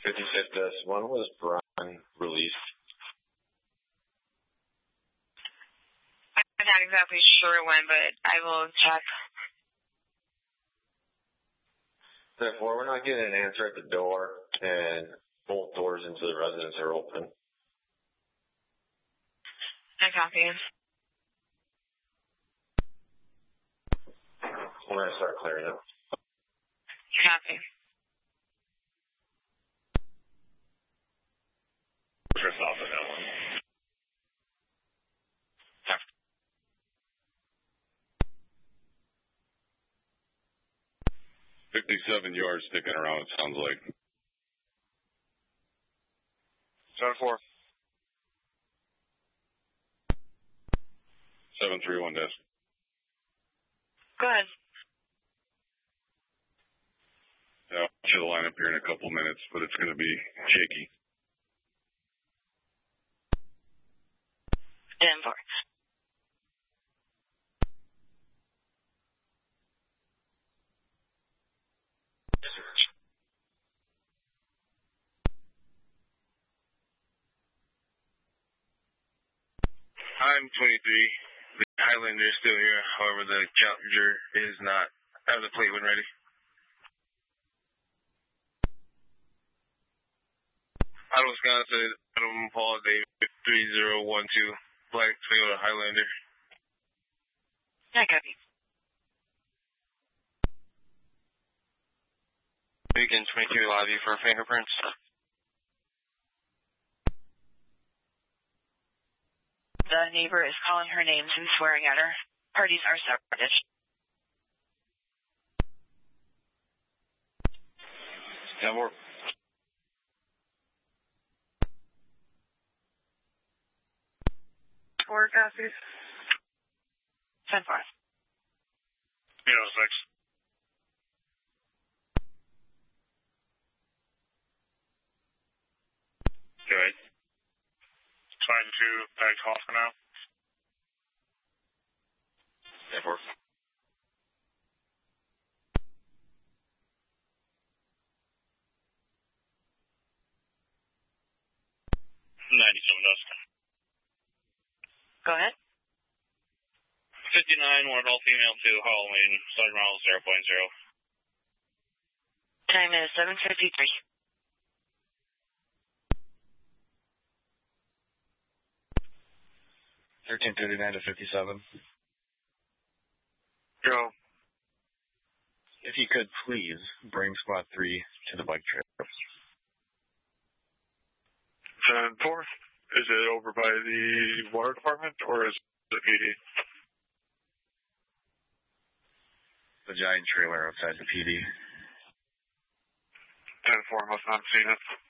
When was Brian released? I'm not exactly sure when, but I will check. 10-4, we're not getting an answer at the door, and both doors into the residence are open. I copy. We're going to start clearing up. Copy. Drift off of that one. 57 yards sticking around, it sounds like. 7-4. 731 desk. Go ahead. Yeah, I'll show the line up here in a couple minutes, but it's going to be shaky. 10-4. I'm 23. The Highlander is still here. However, the Challenger is not. I have the plate when ready. Out of Wisconsin, Adam Paul David 3012. Black Toyota Highlander. I copy. Beacon 23 lobby for fingerprints. The neighbor is calling her names and swearing at her. Parties are separated. Yeah, more. Four copies. 10-4. 6. Good. Sign 2, back off for now. 10-4. 97 dusk. Go ahead. 59, wanted all female to Halloween, Sergeant Ronald 0.0. Time is 7:53. 13:39 to 57. Go. If you could please bring Squad 3 to the bike trail. 10-4. Is it over by the water department or is it PD? The giant trailer outside the PD. 10-4, must not have seen it.